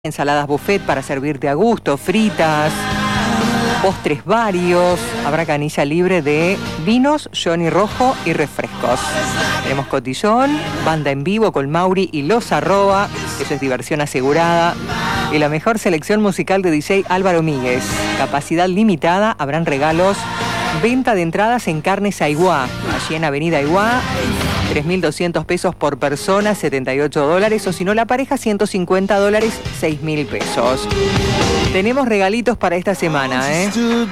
Ensaladas buffet para servirte a gusto, fritas, postres varios. Habrá canilla libre de vinos, Johnny Rojo y refrescos. Tenemos cotillón, banda en vivo con Mauri y Los Arroba. Eso es diversión asegurada. Y la mejor selección musical de DJ Álvaro Míguez. Capacidad limitada, habrán regalos. Venta de entradas en Carnes Aiguá, allí en Avenida Aiguá. 3.200 pesos por persona, $78, o si no la pareja, $150, $6.000. Tenemos regalitos para esta semana, ¿eh? Esto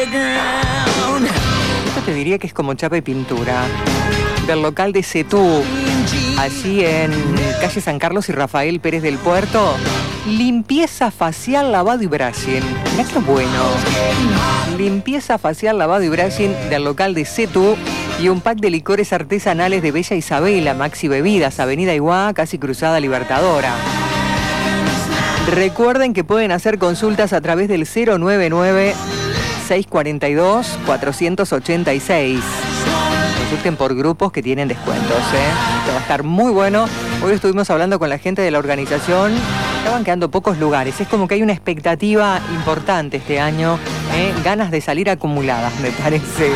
te diría que es como chapa y pintura. Del local de Cetú, allí en calle San Carlos y Rafael Pérez del Puerto. Limpieza facial, lavado y brushing. Mirá qué bueno. Limpieza facial, lavado y brushing del local de Cetú. Y un pack de licores artesanales de Bella Isabela, Maxi Bebidas, Avenida Iguá, casi cruzada Libertadora. Recuerden que pueden hacer consultas a través del 099-642-486. Consulten por grupos que tienen descuentos, Esto va a estar muy bueno. Hoy estuvimos hablando con la gente de la organización. Estaban quedando pocos lugares. Es como que hay una expectativa importante este año. Ganas de salir acumuladas, me parece.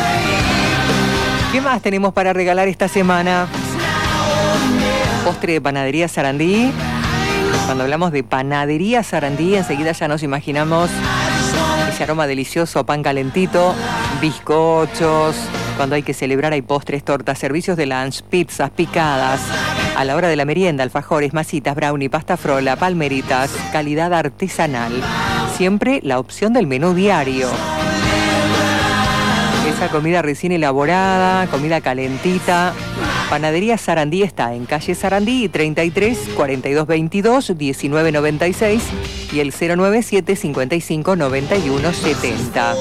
¿Qué más tenemos para regalar esta semana? Postre de Panadería Sarandí. Cuando hablamos de Panadería Sarandí, enseguida ya nos imaginamos ese aroma delicioso, pan calentito, bizcochos. Cuando hay que celebrar hay postres, tortas, servicios de lunch, pizzas, picadas. A la hora de la merienda, alfajores, masitas, brownie, pasta frola, palmeritas, calidad artesanal. Siempre la opción del menú diario. Esa comida recién elaborada, comida calentita. Panadería Sarandí está en calle Sarandí 33 42 22 19 96 y el 097 55 91 70.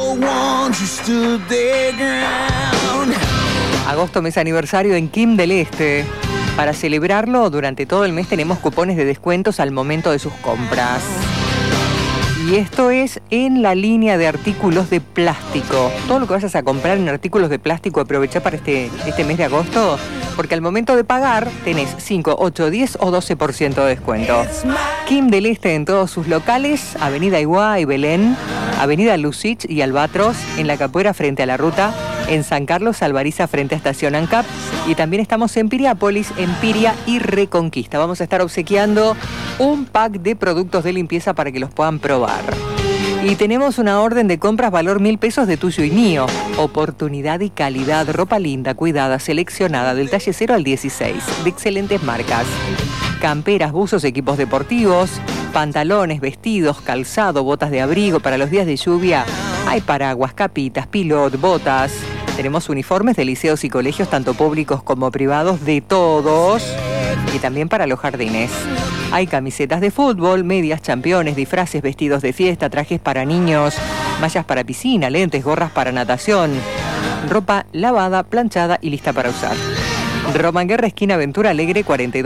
Agosto, mes aniversario en Kim del Este. Para celebrarlo, durante todo el mes tenemos cupones de descuentos al momento de sus compras. Y esto es en la línea de artículos de plástico. Todo lo que vayas a comprar en artículos de plástico, aprovecha para este mes de agosto, porque al momento de pagar tenés 5, 8, 10 o 12% de descuento. Kim del Este en todos sus locales, Avenida Iguá y Belén, Avenida Lucich y Albatros, en La Capuera frente a la ruta, en San Carlos, Alvariza frente a Estación ANCAP, y también estamos en Piriápolis, Empiria y Reconquista. Vamos a estar obsequiando un pack de productos de limpieza para que los puedan probar. Y tenemos una orden de compras valor 1.000 pesos de tuyo y mío. Oportunidad y calidad, ropa linda, cuidada, seleccionada, del talle 0 al 16, de excelentes marcas. Camperas, buzos, equipos deportivos, pantalones, vestidos, calzado, botas de abrigo para los días de lluvia. Hay paraguas, capitas, pilot, botas. Tenemos uniformes de liceos y colegios, tanto públicos como privados, de todos. Y también para los jardines. Hay camisetas de fútbol, medias, championes, disfraces, vestidos de fiesta, trajes para niños, mallas para piscina, lentes, gorras para natación, ropa lavada, planchada y lista para usar. Romanguerra, esquina Ventura Alegre,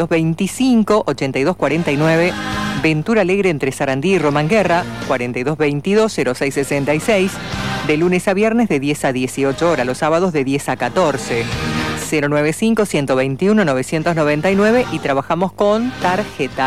4225-8249. Ventura Alegre entre Sarandí y Romanguerra, 4222-0666. De lunes a viernes de 10 a 18 horas, los sábados de 10 a 14. 095-121-999 y trabajamos con tarjeta.